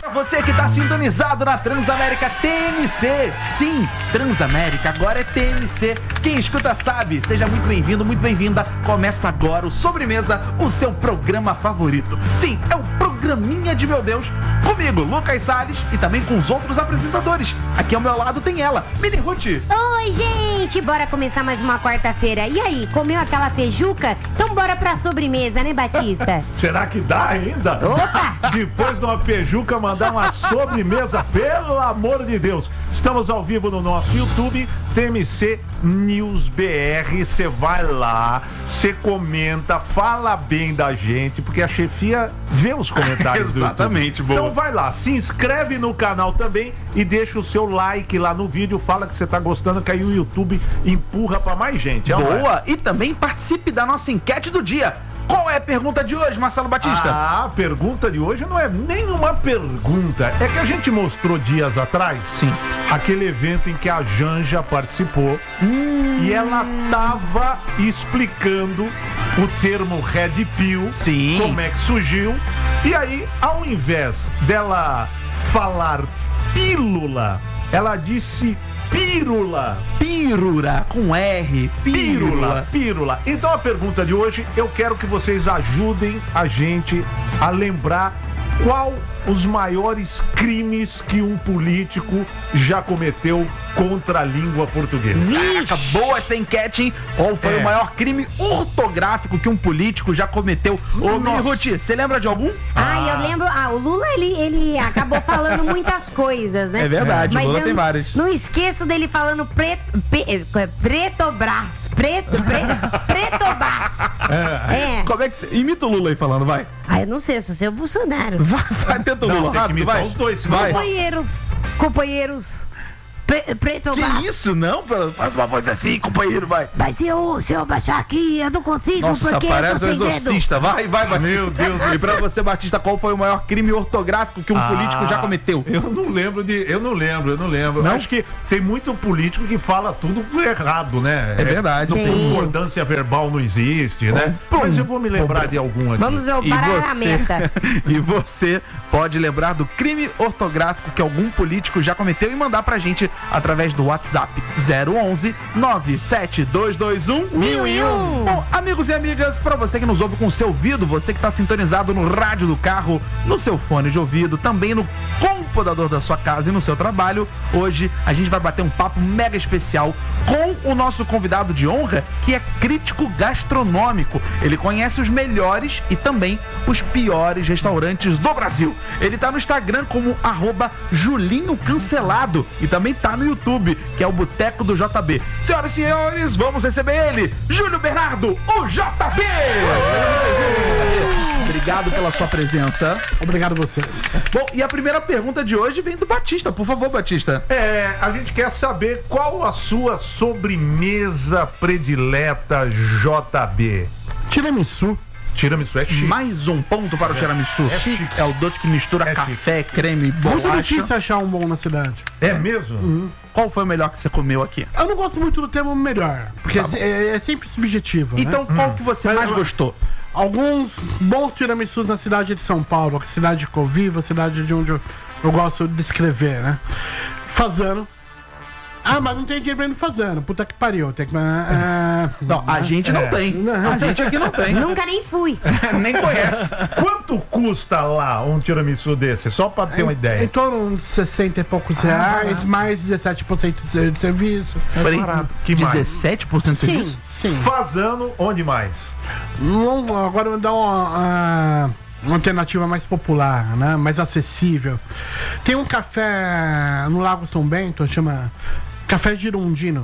Você que está sintonizado na Transamérica TMC. Sim, Transamérica agora é TMC. Quem escuta sabe. Seja muito bem-vindo, muito bem-vinda. Começa agora o Sobremesa, o seu programa favorito. Sim, é o programinha de meu Deus. Comigo, Lucas Salles, e também com os outros apresentadores. Aqui ao meu lado tem ela, Mini Ruth. Oi, gente. Bora começar mais uma quarta-feira. E aí, comeu aquela feijuca? Então bora pra sobremesa, né, Batista? Será que dá ainda? Opa! Depois de uma feijuca, mandar uma sobremesa, pelo amor de Deus. Estamos ao vivo no nosso YouTube, TMC News BR. Você vai lá, você comenta, fala bem da gente, porque a chefia vê os comentários do Exatamente, YouTube. boa. Então vai lá, se inscreve no canal também e deixa o seu like lá no vídeo, fala que você tá gostando, que aí o YouTube empurra pra mais gente. Boa! E também participe da nossa enquete do dia. Qual é a pergunta de hoje, Marcelo Batista? A pergunta de hoje não é nenhuma pergunta. É que a gente mostrou dias atrás, Sim, aquele evento em que a Janja participou e ela tava explicando o termo Red Pill, Sim. como é que surgiu. E aí, ao invés dela falar pílula, ela disse pírula. Pírula, com R. Pírula. Então a pergunta de hoje, eu quero que vocês ajudem a gente a lembrar qual os maiores crimes que um político já cometeu contra a língua portuguesa. Caraca, boa essa enquete, hein? Qual foi o maior crime ortográfico que um político já cometeu? Ô, Mini Ruth, você lembra de algum? Eu lembro. O Lula, ele acabou falando muitas coisas, né? É verdade, Mas o Lula eu tem várias. Não esqueço dele falando pretobras. Pretobras. É. Como é que você... Imita o Lula aí falando, vai. Eu não sei, se é o Bolsonaro. Vai, tenta o Não, Lula, tem que rápido, imitar vai. os dois, se Vai. Companheiros. Pretobras. Que isso, não? Faz uma voz assim, companheiro, vai. Mas se eu baixar aqui, eu não consigo, Nossa, porque parece um eu tô sem dedo. exorcista. Vai, Batista. Meu Deus. E pra você, Batista, qual foi o maior crime ortográfico que um político já cometeu? Eu não lembro. Não? Acho que tem muito político que fala tudo errado, né? É verdade. Não, Sim. concordância verbal não existe, né? Mas eu vou me lembrar de algum aqui. Vamos E parar a você, meta. e você pode lembrar do crime ortográfico que algum político já cometeu e mandar pra gente através do WhatsApp 011 97221 1001. Bom, amigos e amigas, pra você que nos ouve com o seu ouvido, você que tá sintonizado no rádio do carro, no seu fone de ouvido, também no computador da sua casa e no seu trabalho, hoje a gente vai bater um papo mega especial com o nosso convidado de honra, que é crítico gastronômico. Ele conhece os melhores e também os piores restaurantes do Brasil. Ele tá no Instagram como @JulinhoCancelado e também tá no YouTube, que é o Boteco do JB. Senhoras e senhores, vamos receber ele, Júlio Bernardo, o JB! Obrigado pela sua presença. Obrigado a vocês. Bom, e a primeira pergunta de hoje vem do Batista. Por favor, Batista. A gente quer saber qual a sua sobremesa predileta, JB. Tiramisu. Tiramisu é chique. Mais um ponto para o tiramisu. É chique. É o doce que mistura É café, creme, Muito bolacha. difícil achar um bom na cidade. É mesmo? Qual foi o melhor que você comeu aqui? Eu não gosto muito do termo melhor, porque é sempre subjetivo, Então, né? qual que você mais gostou? Alguns bons tiramisus na cidade de São Paulo, a cidade de Coviva, a cidade de onde eu gosto de descrever, né? Fazano. Mas não tem dinheiro pra ir no Fazano. Puta que pariu. Tem que... Não, a gente não tem. A gente aqui não tem. Nunca nem fui. Nem conhece. Quanto custa lá um tiramisu desse? Só pra ter uma Em ideia. torno de 60 e poucos reais, mais 17% de serviço. Falei, barato. Que mais? 17% de serviço? Sim. Fazano, onde mais? Agora eu vou dar uma alternativa mais popular, né? Mais acessível. Tem um café no Lago São Bento, chama Café Girondino.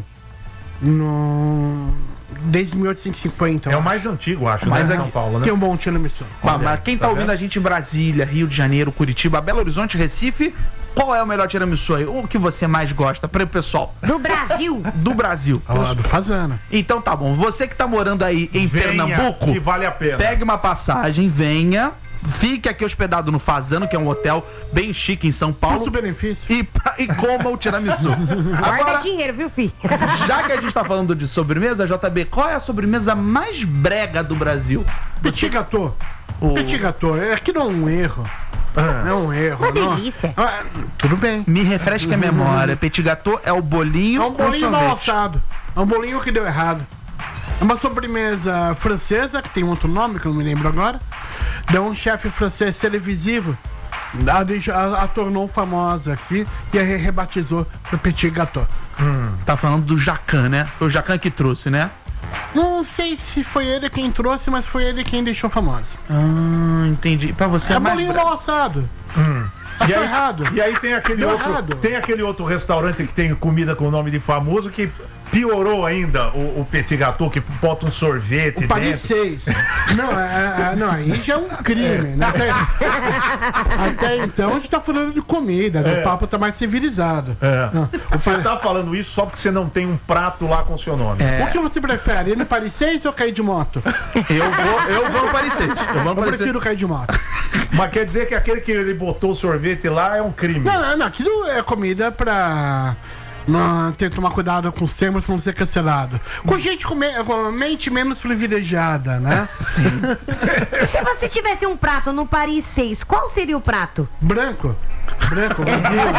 Desde 1850. É o mais antigo, acho, Mais né? aqui. São Paulo, né? Tem um bom tiramisu. Mas quem tá ouvindo a gente em Brasília, Rio de Janeiro, Curitiba, Belo Horizonte, Recife, qual é o melhor tiramisu aí? O que você mais gosta para o pessoal Do Brasil. do Brasil? Do Fazano. Então tá bom, você que tá morando aí em Pernambuco, que vale a pena. pegue uma passagem, venha, fique aqui hospedado no Fazano, que é um hotel bem chique em São Paulo, Custo-benefício. e coma o tiramisu. Guarda Agora, dinheiro, viu, filho? já que a gente tá falando de sobremesa, JB, qual é a sobremesa mais brega do Brasil? Petit gâteau. O- Petit gâteau. Aqui não é um erro. É um erro. Uma não. delícia. Tudo bem. Me refresca a memória. Petit gâteau é o bolinho É um com bolinho mal sorvete. assado. É um bolinho que deu errado. É uma sobremesa francesa, que tem outro nome, que eu não me lembro agora. De um chefe francês televisivo. A tornou famosa aqui e a rebatizou para Petit Gâteau. Tá falando do Jacan, né? Foi o Jacan que trouxe, né? Não sei se foi ele quem trouxe, mas foi ele quem deixou famosa. Ah, entendi. Pra você é, É mais bolinho mal assado. E Tá aí, errado. e aí tem aquele Deu outro, errado. tem aquele outro restaurante que tem comida com nome de famoso que piorou ainda o Petit Gâteau, que bota um sorvete O Paris dentro. 6. Não, aí já é um crime, né? Até então a gente tá falando de comida, né? O papo tá mais civilizado. Não, Você tá falando isso só porque você não tem um prato lá com seu nome. O que você prefere? Ir no Paris 6 ou cair de moto? Eu vou no Paris 6. Eu vou no Eu Paris 6. prefiro cair de moto. Mas quer dizer que aquele que ele botou o sorvete lá é um crime. Não, aquilo é comida pra. Não, ter que tomar cuidado com os termos pra não ser cancelado. Com gente com mente menos privilegiada, né? E se você tivesse um prato no Paris 6, qual seria o prato? Branco, vazio.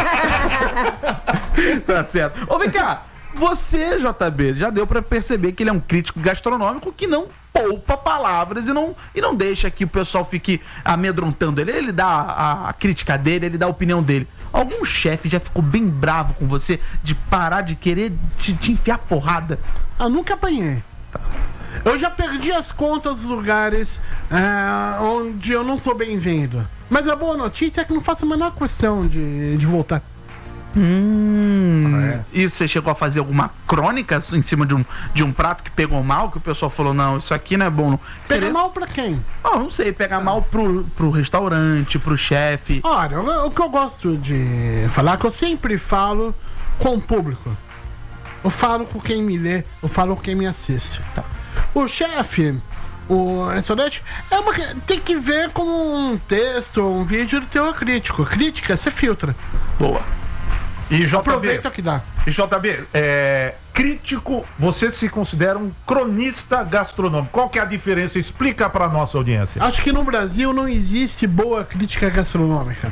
Tá certo. Ô, vem cá. Você, JB, já deu pra perceber que ele é um crítico gastronômico que não poupa palavras e não deixa que o pessoal fique amedrontando ele. Ele dá a crítica dele, ele dá a opinião dele. Algum chefe já ficou bem bravo com você de parar de querer te enfiar porrada? Eu nunca apanhei. Eu já perdi as contas dos lugares onde eu não sou bem-vindo. Mas a boa notícia é que não faço a menor questão de voltar. E você chegou a fazer alguma crônica em cima de um prato que pegou mal, que o pessoal falou, não, isso aqui não é bom. Não. Pega mal pra quem? Não sei, pegar mal pro restaurante, pro chefe. Olha, o que eu gosto de falar é que eu sempre falo com o público. Eu falo com quem me lê, eu falo com quem me assiste. Tá. O chefe, o restaurante, tem que ver como um texto ou um vídeo do teu crítico. Crítica, você filtra. Boa. E JB, Aproveita o que dá. Crítico, você se considera um cronista gastronômico. Qual que é a diferença? Explica pra nossa audiência. Acho que no Brasil não existe boa crítica gastronômica.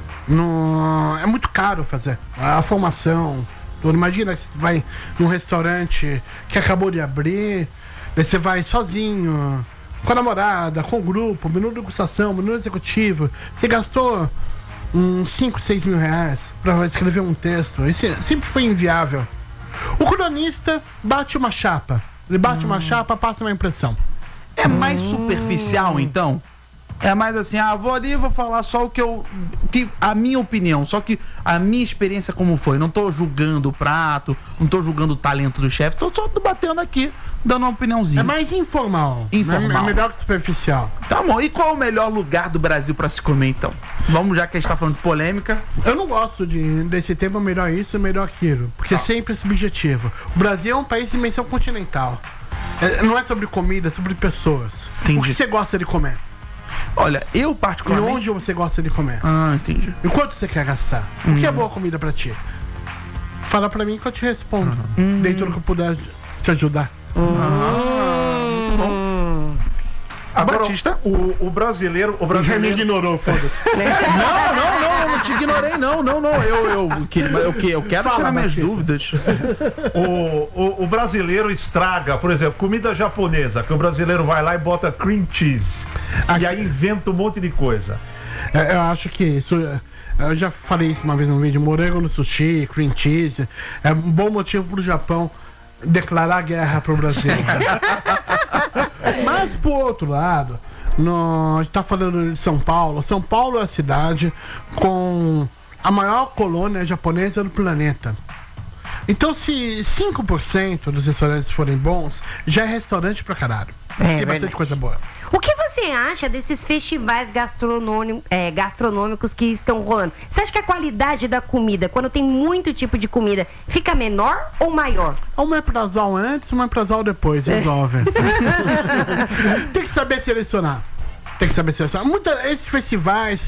É muito caro fazer. A formação. Imagina que você vai num restaurante que acabou de abrir, daí você vai sozinho, com a namorada, com o grupo, menu de degustação, menu executivo. Você gastou uns 5, 6 mil reais pra escrever um texto. Isso sempre foi inviável. O cronista bate uma chapa. Ele bate uma chapa, passa uma impressão. É mais superficial, então? É mais assim, vou ali e vou falar só a minha opinião, só que a minha experiência como foi. Não tô julgando o prato, não tô julgando o talento do chefe, tô só debatendo aqui, dando uma opiniãozinha. É mais informal. Informal. É melhor que superficial. Tá bom, e qual é o melhor lugar do Brasil pra se comer, então? Vamos, já que a gente tá falando de polêmica. Eu não gosto desse tema, melhor isso, melhor aquilo. Porque é sempre subjetivo. O Brasil é um país de dimensão continental. Não é sobre comida, é sobre pessoas. Entendi. O que você gosta de comer? Olha, eu E particularmente... onde você gosta de comer? Entendi. E quanto você quer gastar? O que é boa comida pra ti? Fala pra mim que eu te respondo. Dentro do que eu puder te ajudar. Muito bom. Agora, Batista? o brasileiro... O Já me brasileiro ignorou, foda-se. Não te ignorei, não. Eu quero Fala, tirar minhas Batista. dúvidas. o brasileiro estraga, por exemplo, comida japonesa, que o brasileiro vai lá e bota cream cheese. E aí inventa um monte de coisa. Eu acho que isso... Eu já falei isso uma vez no vídeo. Morango no sushi, cream cheese. É um bom motivo pro Japão declarar guerra pro Brasil. Mas, por outro lado, a gente tá falando de São Paulo. São Paulo é a cidade com a maior colônia japonesa do planeta. Então, se 5% dos restaurantes forem bons, já é restaurante pra caralho. Tem bastante coisa boa. O que você acha desses festivais gastronômicos que estão rolando? Você acha que a qualidade da comida, quando tem muito tipo de comida, fica menor ou maior? Um omeprazol antes, um omeprazol depois, resolve. Tem que saber selecionar. Esses festivais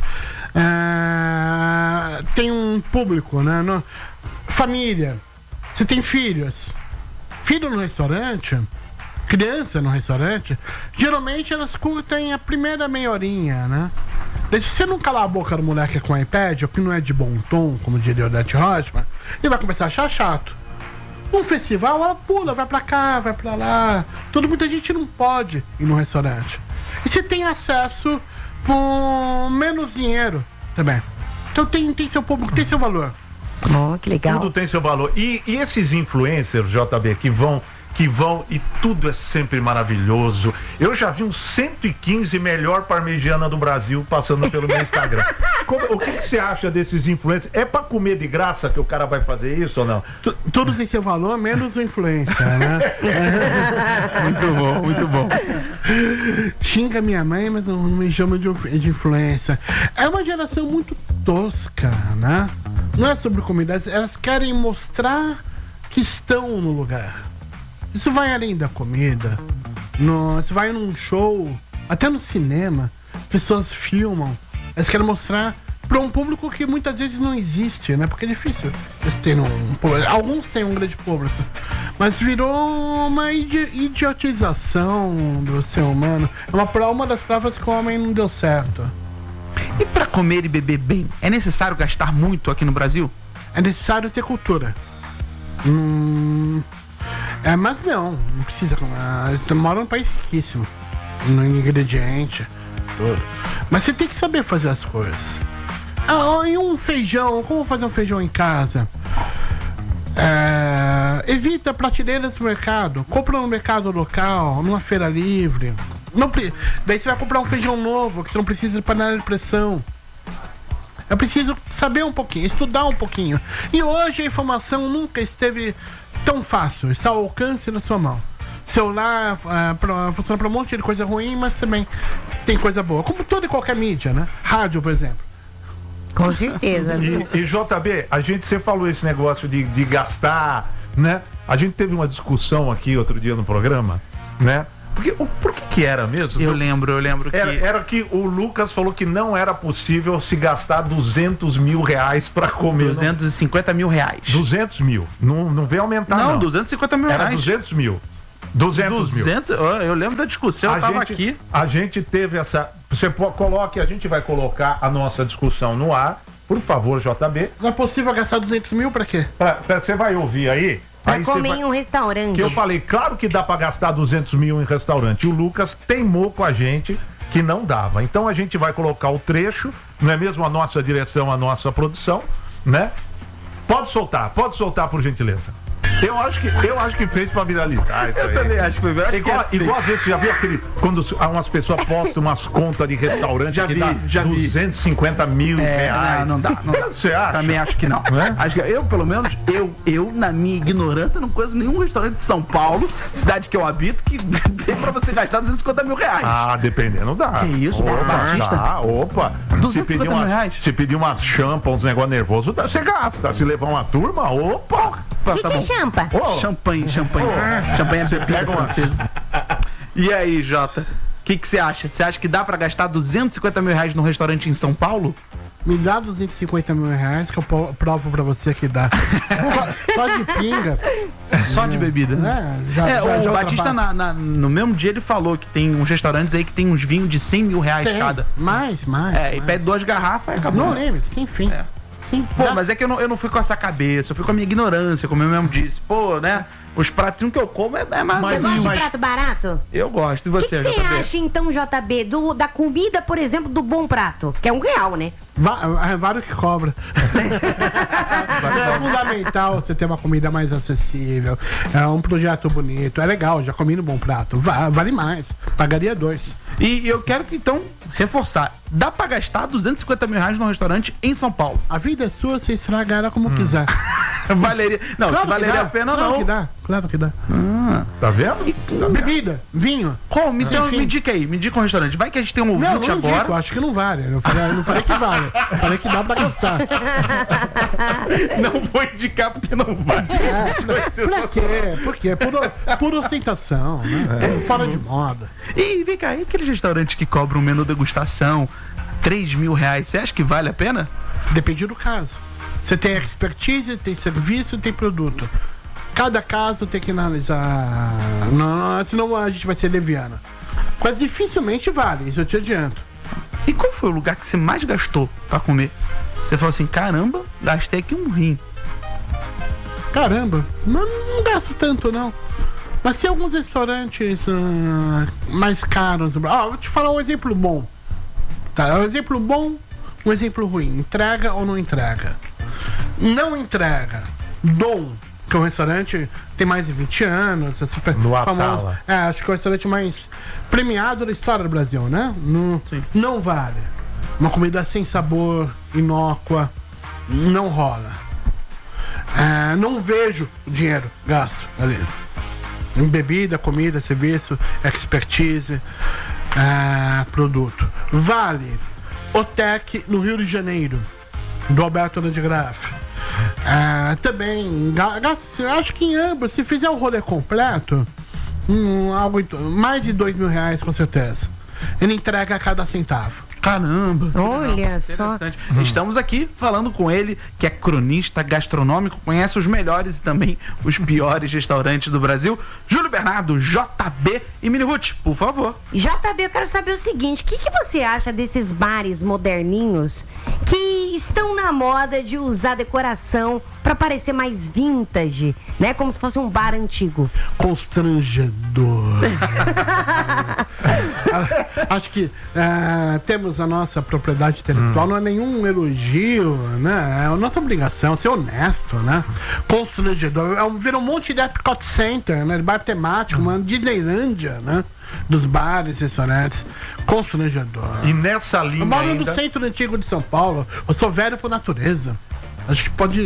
tem um público, né? Família. Você tem filhos. Filho no restaurante, criança no restaurante, geralmente elas curtem a primeira meia horinha, né? Daí, se você não calar a boca do moleque com o iPad, o que não é de bom tom, como diria o Odete Roitman, ele vai começar a achar chato. Um festival, ela pula, vai pra cá, vai pra lá. Muita gente não pode ir no restaurante. E você tem acesso com menos dinheiro também. Então tem seu público, tem seu valor. Oh, que legal. Tudo tem seu valor. E esses influencers, JB, que vão e tudo é sempre maravilhoso. Eu já vi uns 115 melhor parmegiana do Brasil passando pelo meu Instagram. O que você acha desses influencers? É pra comer de graça que o cara vai fazer isso ou não? Tudo tem seu valor, menos o influencer, né? Muito bom, muito bom. Xinga minha mãe, mas não me chama de influencer. É uma geração muito tosca, né? Não é sobre comida, elas querem mostrar que estão no lugar. Isso vai além da comida. Você vai num show, até no cinema, pessoas filmam. Elas querem mostrar para um público que muitas vezes não existe, né? Porque é difícil eles terem alguns têm um grande público. Mas virou uma idiotização do ser humano. É uma das provas que o homem não deu certo. E para comer e beber bem, é necessário gastar muito aqui no Brasil? É necessário ter cultura. Mas não precisa. Mora num país riquíssimo no ingrediente, tudo. Mas você tem que saber fazer as coisas. E um feijão, como fazer um feijão em casa? Evita prateleiras no mercado. Compra no mercado local, numa feira livre. Daí você vai comprar um feijão novo, que você não precisa de panela de pressão. É preciso saber um pouquinho, estudar um pouquinho. E hoje a informação nunca esteve tão fácil, está ao alcance na sua mão. Celular funciona para um monte de coisa ruim, mas também tem coisa boa. Como toda e qualquer mídia, né? Rádio, por exemplo. Com certeza. E JB, você falou esse negócio de gastar, né? A gente teve uma discussão aqui outro dia no programa, né? Por que era mesmo? Eu lembro que... Era que o Lucas falou que não era possível se gastar 200 mil reais pra comer. 250 mil reais. 200 mil. Não veio aumentar, não. 250 mil reais. Era 200 mil. 200 mil. Eu lembro da discussão, eu tava aqui. A gente teve essa... a gente vai colocar a nossa discussão no ar. Por favor, JB. Não é possível gastar 200 mil pra quê? Você vai ouvir aí... Pra comer em um restaurante. Que eu falei, claro que dá pra gastar 200 mil em restaurante. E o Lucas teimou com a gente que não dava. Então a gente vai colocar o trecho, não é mesmo a nossa direção, a nossa produção, né? Pode soltar por gentileza. Eu acho que fez pra viralizar. Eu também acho que foi viralizar. Igual às vezes, você já viu quando umas pessoas postam umas contas de restaurante que dá 250 mil reais. Não dá. Você acha? Também acho que não. Acho que eu, pelo menos, eu, na minha ignorância, não conheço nenhum restaurante de São Paulo, cidade que eu habito, que tem pra você gastar 250 mil reais. Dependendo dá. Que isso, Batista? Opa. 250 mil reais. Se pedir umas champa, uns negócios nervosos, você gasta. Se levar uma turma, opa. O que é champa? Champanhe. Champanhe é bebida francesa. E aí, Jota? O que você acha? Você acha que dá pra gastar 250 mil reais num restaurante em São Paulo? Me dá 250 mil reais que eu provo pra você que dá. Só de pinga. Só de bebida, né? O Batista, no mesmo dia, ele falou que tem uns restaurantes aí que tem uns vinhos de 100 mil reais cada. Mais. E pede 2 garrafas e acabou. Não lembro, sem fim. Sim, pô, mas é que eu não fui com essa cabeça, eu fui com a minha ignorância, como eu mesmo disse. Pô, né? Os pratinhos que eu como é mais... Você gosta de prato barato? Eu gosto. E você, JB? O que você acha, então, JB, da comida, por exemplo, do bom prato? Que é R$1, né? Vários que cobra. É fundamental você ter uma comida mais acessível. É um projeto bonito. É legal, já comi no Bom Prato. Vale mais. Pagaria 2. E eu quero que, então, reforçar. Dá pra gastar 250 mil reais num restaurante em São Paulo? A vida é sua, você estraga ela como quiser. Valeria... Não, claro se valeria a pena, claro não. Claro que dá. Tá vendo? Bebida, vinho. Como? Me indica aí, me indica um restaurante. Vai que a gente tem um ouvinte não agora. Indico, acho que não vale. Eu não falei que vale. Eu falei que dá pra gastar. Não vou indicar porque não vale. Pra quê? Por quê? Por ostentação, né? Fora de moda. E vem cá, e aqueles restaurantes que cobram um menu degustação, 3 mil reais, você acha que vale a pena? Depende do caso. Você tem expertise, tem serviço, tem produto. Cada caso tem que analisar. Não, senão a gente vai ser leviano. Mas dificilmente vale, isso eu te adianto. E qual foi o lugar que você mais gastou pra comer? Você falou assim, caramba, gastei aqui um rim. Caramba, não gasto tanto, não. Mas tem alguns restaurantes mais caros. Vou te falar um exemplo bom. Tá, um exemplo bom, um exemplo ruim. Entrega ou não entrega? Não entrega. Dom, que é um restaurante tem mais de 20 anos, é super No famoso. Atala. Acho que é o restaurante mais premiado da história do Brasil, né? Não vale. Uma comida sem sabor, inócua, não rola. Não vejo o dinheiro gasto ali. Em bebida, comida, serviço, expertise, produto. Vale Otec no Rio de Janeiro, do Alberto Landgraf. Também, acho que em ambos, se fizer o rolê completo, mais de R$2.000 com certeza. Ele entrega a cada centavo. Caramba! Olha só. Interessante. Estamos aqui falando com ele, que é cronista gastronômico, conhece os melhores e também os piores restaurantes do Brasil. Júlio Bernardo, JB e Mini Ruth, por favor. JB, eu quero saber o seguinte, o que você acha desses bares moderninhos que estão na moda de usar decoração pra parecer mais vintage, né? Como se fosse um bar antigo. Constrangedor. Acho que temos a nossa propriedade intelectual, não é nenhum elogio, né? É a nossa obrigação ser honesto, né? Constrangedor. Virou um monte de Epcot Center, né? Bar temático, uma Disneylândia, né? Dos bares, restaurantes. Constrangedor. E nessa linha Eu moro ainda... no centro antigo de São Paulo. Eu sou velho por natureza. Acho que pode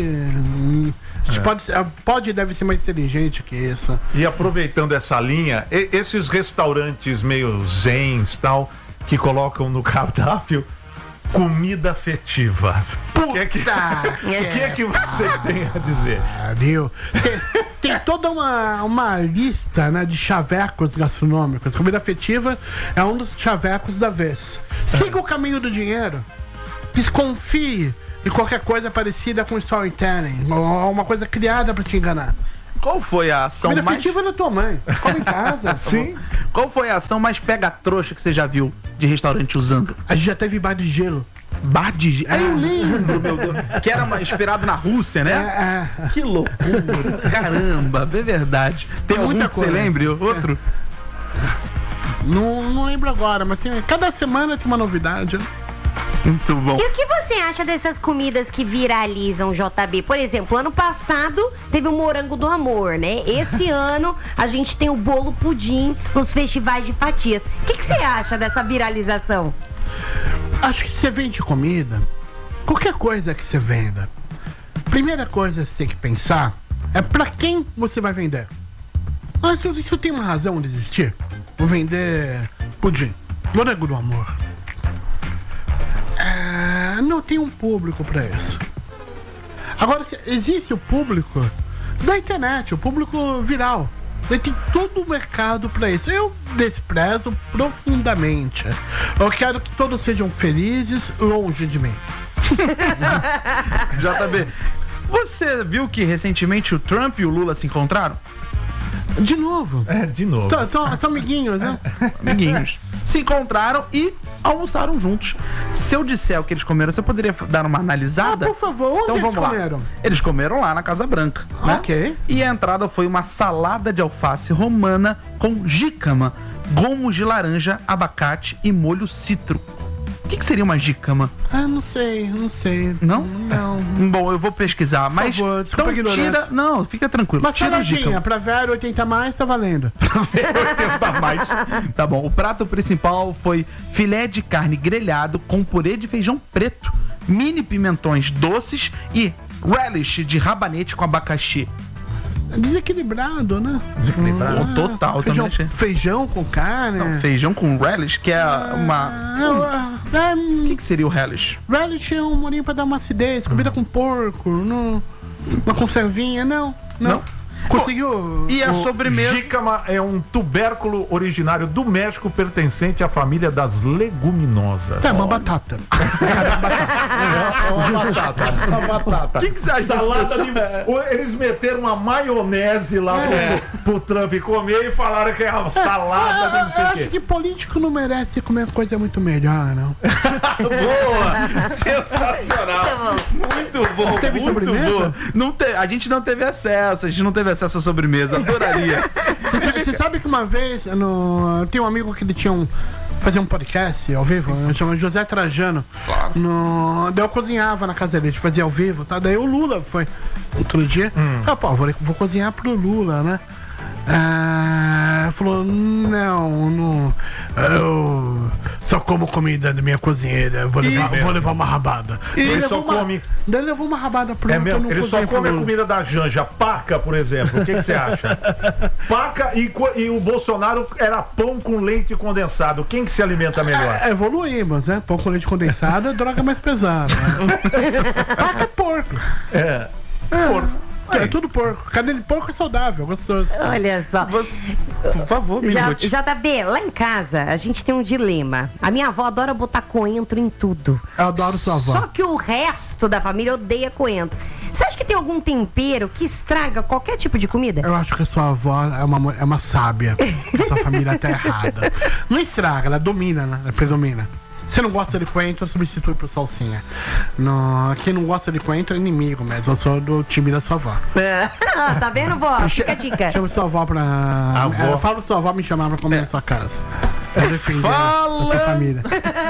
e deve ser mais inteligente que isso. E aproveitando essa linha, esses restaurantes meio zens tal, que colocam no cardápio comida afetiva. O que você tem a dizer? Viu? Tem toda uma lista, né, de chavecos gastronômicos. Comida afetiva é um dos chavecos da vez. Siga o caminho do dinheiro. Desconfie de qualquer coisa parecida com storytelling, ou uma coisa criada pra te enganar. Qual foi a ação Comida mais... afetiva da tua mãe. Come em casa. Sim. Qual foi a ação mais pega-trouxa que você já viu de restaurante usando? A gente já teve bar de gelo. Bar de gelo? Eu lembro, meu Deus. Que era inspirado na Rússia, né? Que loucura. Caramba, é verdade. Tem muita algum que você coisa. lembre? Outro? Não lembro agora, mas cada semana tem uma novidade, né? Muito bom. E o que você acha dessas comidas que viralizam, JB? Por exemplo, ano passado teve o morango do amor, né? Esse ano a gente tem o bolo pudim nos festivais de fatias. O que você acha dessa viralização? Acho que você vende comida, qualquer coisa que você venda, primeira coisa que você tem que pensar é pra quem você vai vender. Mas isso tem uma razão de existir. Vou vender pudim, morango do amor. Não tem um público pra isso. Agora, existe o público da internet, o público viral. Ele tem todo o mercado pra isso. Eu desprezo profundamente. Eu quero que todos sejam felizes longe de mim. JB, você viu que recentemente o Trump e o Lula se encontraram? De novo. De novo. São amiguinhos, né? Amiguinhos. Se encontraram e almoçaram juntos. Se eu disser o que eles comeram, você poderia dar uma analisada? Por favor, onde então eles vamos comeram? lá. Eles comeram lá na Casa Branca, né? Ok. E a entrada foi uma salada de alface romana com jícama, gomos de laranja, abacate e molho cítrico. O que seria uma jícama? Não sei. Não? Não. Bom, eu vou pesquisar, mas favor, desculpa a então ignorância. tira... Não, fica tranquilo. Mas tira a jícama. saladinha, pra velho 80 mais, tá valendo. mais. Tá bom, o prato principal foi filé de carne grelhado com purê de feijão preto, mini pimentões doces e relish de rabanete com abacaxi. Desequilibrado, né? Desequilibrado? Total, também achei. Feijão com carne. Não, feijão com relish, que é uma... O que seria o relish? Relish é um molinho pra dar uma acidez, comida com porco, uma conservinha, não. Conseguiu. E a sobremesa? Jícama é um tubérculo originário do México pertencente à família das leguminosas. É uma batata. Uma batata. O que você acha dessa Salada pessoa? de... Eles meteram uma maionese lá pro Trump comer e falaram que é uma salada de não sei Eu o acho quê. que político não merece comer coisa muito melhor, não. Boa! Sensacional! Muito bom! Teve muito sobremesa? bom! A gente não teve acesso, à sobremesa. Adoraria. Você sabe que uma vez, eu tenho um amigo que ele tinha fazia um podcast ao vivo, chama José Trajano. Claro. Daí eu cozinhava na casa dele, a gente fazia ao vivo, tá? Daí o Lula foi outro dia. Vou cozinhar pro Lula, né? Falou, não, eu só como comida da minha cozinheira, vou levar uma rabada. Ele só come... Daí levou uma rabada pro É mesmo? no Ele só cozinho come pro a Lula. comida da Janja. Paca, por exemplo. O que você acha? Paca e o Bolsonaro era pão com leite condensado. Quem que se alimenta melhor? Evoluímos, né? Pão com leite condensado é droga mais pesada. Né? Paca é porco. Porco. É tudo porco. Carne de porco é saudável, gostoso. Olha só. Por favor, me ajude. JB, lá em casa a gente tem um dilema. A minha avó adora botar coentro em tudo. Eu adoro sua avó. Só que o resto da família odeia coentro. Você acha que tem algum tempero que estraga qualquer tipo de comida? Eu acho que a sua avó é uma sábia. A sua família tá errada. Não estraga, ela domina, né? Ela predomina. Se não gosta de coentro, substitui por salsinha. Quem não gosta de coentro é inimigo, mas eu sou do time da sua avó. Tá vendo, vó? Fica a dica. Chama sua avó pra... Fala sua avó me chamar pra comer na sua casa. Pra defender a sua família.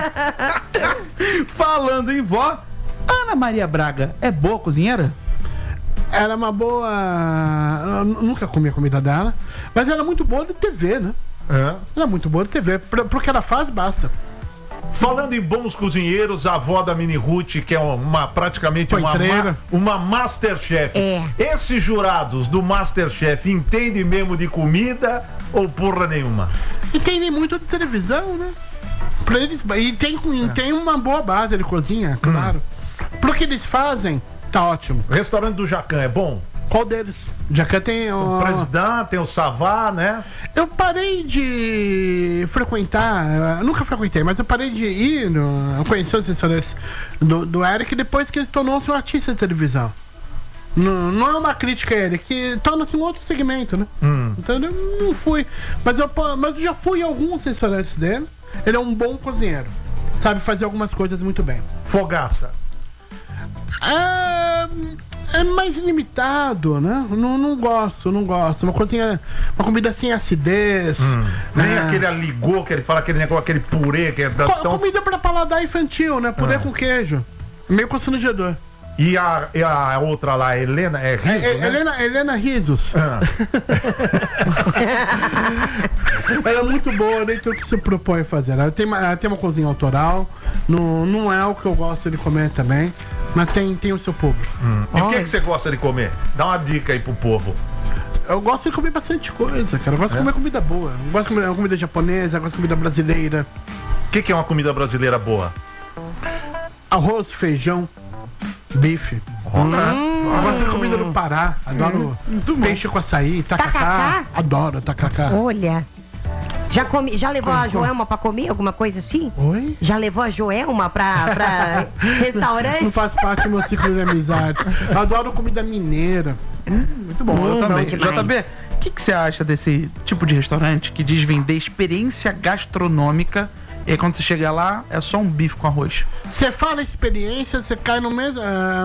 Falando em vó, Ana Maria Braga é boa cozinheira? Ela é uma boa... Eu nunca comi a comida dela, mas ela é muito boa de TV, né? Ela é muito boa de TV. Pro que ela faz, basta. Falando em bons cozinheiros, a avó da Mini Ruth, que é praticamente uma Masterchef. Esses jurados do Masterchef entendem mesmo de comida ou porra nenhuma? Entendem muito de televisão, né? Pra eles, e tem uma boa base de cozinha, claro. Pro que eles fazem, tá ótimo. O restaurante do Jacan é bom? Qual deles? Jacan tem o Presidente, tem o Savá, né? Eu parei de frequentar, nunca frequentei, mas eu parei de ir, eu conheci os restaurantes do Eric depois que ele tornou-se um artista de televisão. Não é uma crítica a ele, que torna-se um outro segmento, né? Então eu não fui. Mas eu já fui em alguns restaurantes dele. Ele é um bom cozinheiro. Sabe fazer algumas coisas muito bem. Fogaça. É mais limitado, né? Não gosto. Uma comida sem acidez. Nem aquele aligô que ele fala, aquele negócio, aquele purê que é comida pra paladar infantil, né? Purê com queijo. Meio constrangedor. E a outra lá, Helena, é Riso, né? Helena Risos. Ela é muito boa dentro do que se propõe a fazer. Ela tem uma cozinha autoral. Não é o que eu gosto de comer também, mas tem o seu público. E o que você gosta de comer? Dá uma dica aí pro povo. Eu gosto de comer bastante coisa, cara. Eu gosto de comer comida boa. Eu gosto de comer comida japonesa, eu gosto de comida brasileira. O que é uma comida brasileira boa? Arroz, feijão, bife. Eu gosto de comida do Pará. Adoro peixe com açaí, tacacá. Adoro tacacá. Olha. Já levou a Joelma pra comer alguma coisa assim? Oi? Já levou a Joelma pra restaurante? Não faz parte do meu ciclo de amizades. Eu adoro comida mineira. Muito bom, eu também. demais. JB, o que você acha desse tipo de restaurante que diz vender experiência gastronômica e aí quando você chega lá é só um bife com arroz? Você fala experiência, você cai no mesmo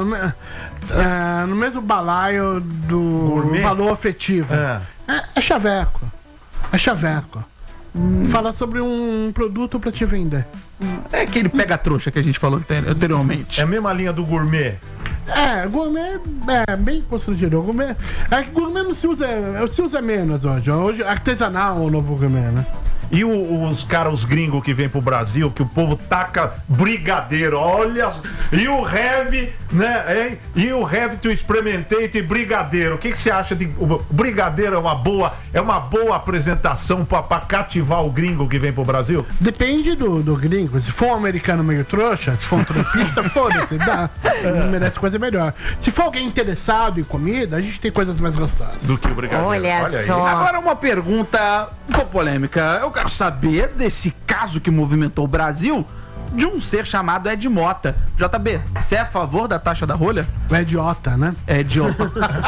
balaio do Gourmet? valor afetivo. É chaveco. É chaveco. Fala sobre um produto pra te vender. É aquele pega-trouxa que a gente falou anteriormente. É a mesma linha do gourmet. Gourmet é bem constrangedor. Gourmet não se usa menos hoje. Hoje artesanal é o novo gourmet, né? E os gringos que vêm pro Brasil, que o povo taca brigadeiro, olha. E o Heavy né? Hein? E o have to experimentate brigadeiro. O que você acha de... O brigadeiro é uma boa apresentação pra cativar o gringo que vem pro Brasil? Depende do gringo. Se for um americano meio trouxa, se for um trampista, foda-se, dá. Não merece coisa melhor. Se for alguém interessado em comida, a gente tem coisas mais gostosas. Do que o brigadeiro. Olha só. Agora uma pergunta um pouco polêmica. Eu quero saber desse caso que movimentou o Brasil de um ser chamado Ed Mota. JB, você é a favor da taxa da rolha? É idiota, né? É idiota.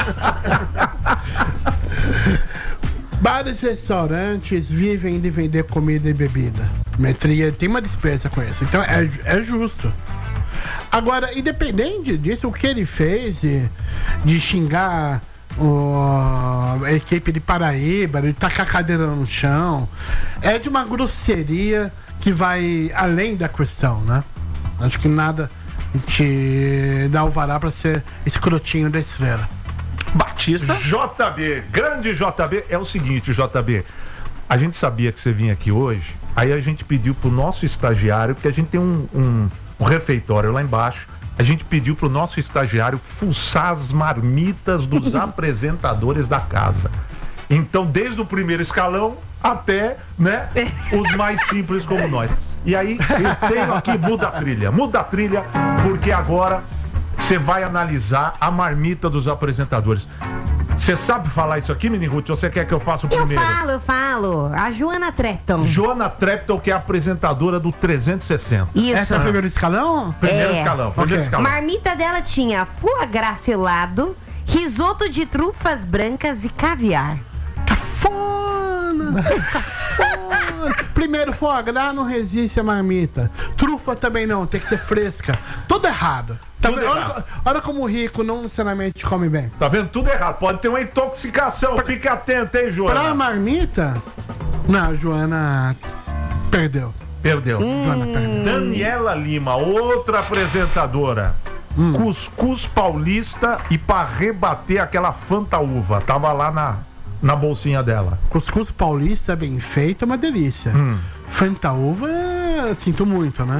Vários restaurantes vivem de vender comida e bebida. Metria tem uma despesa com isso. Então é justo. Agora, independente disso, o que ele fez de xingar a equipe de Paraíba, de tacar a cadeira no chão, é de uma grosseria que vai além da questão, né? Acho que nada te dá alvará pra ser escrotinho da estrela. Batista. JB, grande JB, é o seguinte, JB, a gente sabia que você vinha aqui hoje, aí a gente pediu pro nosso estagiário, porque a gente tem um refeitório lá embaixo, a gente pediu pro nosso estagiário fuçar as marmitas dos apresentadores da casa. Então, desde o primeiro escalão até, né, os mais simples como nós. E aí, eu tenho aqui, muda a trilha, porque agora você vai analisar a marmita dos apresentadores. Você sabe falar isso aqui, Mini Ruth, ou você quer que eu faça o primeiro? Eu falo. A Joana Trepton. Joana Trepton, que é a apresentadora do 360. Isso. Esse é o primeiro escalão? Primeiro É. escalão. A marmita dela tinha foie gras selado, risoto de trufas brancas e caviar. Cafona! Primeiro, foie gras não resiste a marmita. Trufa também não, tem que ser fresca. Tudo errado. Tá Tudo vendo? errado. Olha como o rico não necessariamente come bem. Tá vendo? Tudo errado. Pode ter uma intoxicação. Fica atento, hein, Joana? Pra marmita, não, a Joana perdeu. Perdeu. Joana perdeu. Daniela Lima, outra apresentadora. Cuscuz paulista e pra rebater aquela Fanta Uva. Tava lá na bolsinha dela. Cuscuz paulista bem feito é uma delícia. Fanta uva, sinto muito, né?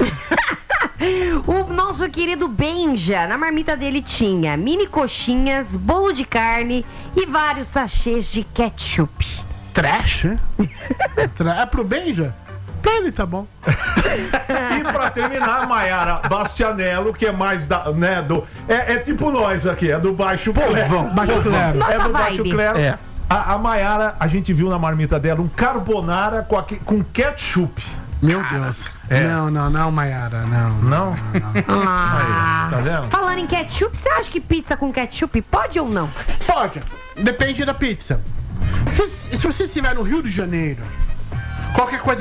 O nosso querido Benja, na marmita dele tinha mini coxinhas, bolo de carne e vários sachês de ketchup. Trash, hein? É pro Benja? Pra ele tá bom. E pra terminar, Maiara Bastianello, que é mais né, é tipo nós aqui, é do Baixo Clero. Baixo Clero. Nossa É do Baixo vibe. Clero. É. A Maiara, a gente viu na marmita dela um carbonara com ketchup. Meu Deus. É. Não, Maiara, não. Não? Ah. Aí, tá vendo? Falando em ketchup, você acha que pizza com ketchup pode ou não? Pode. Depende da pizza. Se você estiver no Rio de Janeiro, qualquer coisa